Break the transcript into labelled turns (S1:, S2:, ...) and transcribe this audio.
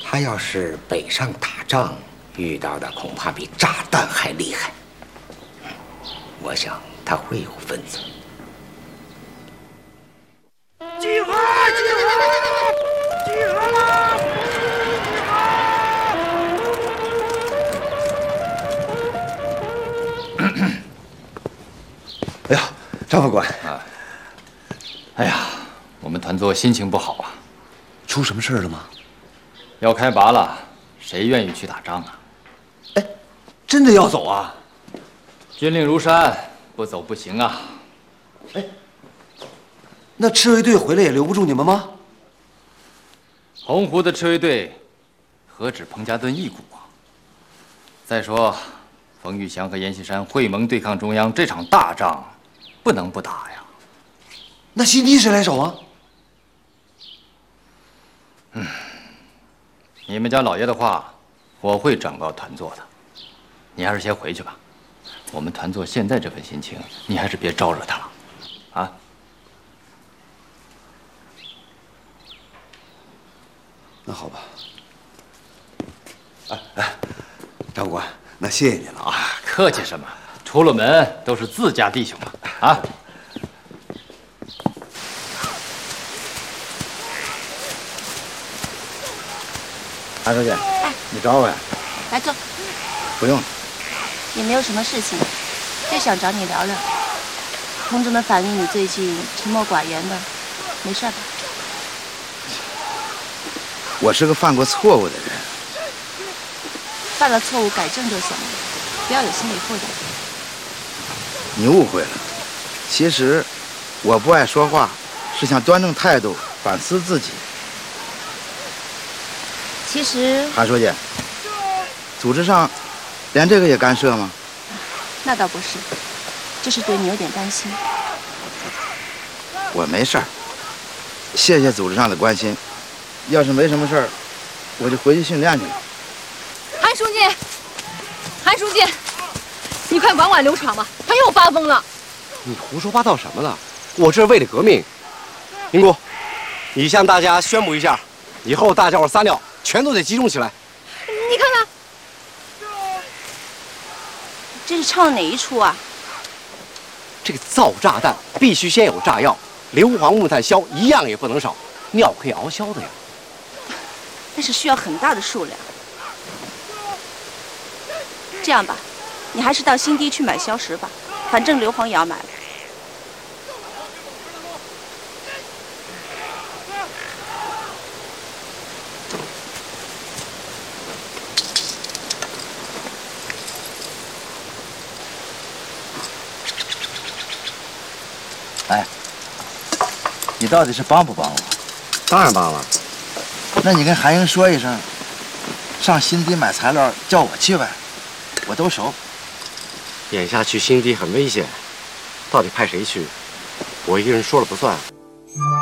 S1: 他要是北上打仗，遇到的恐怕比炸弹还厉害。我想他会有分寸。
S2: 集合！集合！集合了！
S3: 哎呀，张副官
S4: 啊！哎呀，我们团座心情不好啊。
S3: 出什么事了吗？
S4: 要开拔了，谁愿意去打仗啊？
S3: 哎，真的要走啊？
S4: 军令如山，不走不行啊。
S3: 哎，那赤卫队回来也留不住你们吗？
S4: 洪湖的赤卫队何止彭家墩一股啊！再说，冯玉祥和阎锡山会盟对抗中央，这场大仗不能不打呀。
S3: 那新敌谁来守啊？
S4: 你们家老爷的话，我会转告团座的。你还是先回去吧。我们团座现在这份心情，你还是别招惹他了，啊？
S3: 那好吧。哎，张副官，那谢谢你了啊！
S4: 客气什么？出了门都是自家弟兄嘛，啊！
S3: 韩书记，你找我呀？
S5: 来坐。
S3: 不用了。
S5: 也没有什么事情，就想找你聊聊。同志们反映你最近沉默寡言的，没事吧？
S6: 我是个犯过错误的人，
S5: 犯了错误改正就行了，不要有心理负担。
S6: 你误会了。其实我不爱说话，是想端正态度，反思自己。
S5: 其实，
S6: 韩书记，组织上连这个也干涉吗？
S5: 那倒不是，就是对你有点担心。
S6: 我没事儿，谢谢组织上的关心。要是没什么事儿，我就回去训练去了。
S7: 韩书记，韩书记，你快管管刘闯吧，他又发疯了。
S8: 你胡说八道什么了？我这是为了革命。民姑，你向大家宣布一下，以后大家伙撒尿全都得集中起来。
S7: 你看看，
S5: 这是唱哪一出啊？
S8: 这个造炸弹必须先有炸药，硫磺、木炭、硝一样也不能少，尿可以熬硝的呀。
S5: 但是需要很大的数量。这样吧，你还是到新地去买硝石吧，反正硫磺也要买了。
S6: 哎，你到底是帮不帮我？
S8: 当然帮了。
S6: 那你跟韩英说一声，上新地买材料，叫我去呗，我都熟。
S8: 眼下去新地很危险，到底派谁去，我一个人说了不算。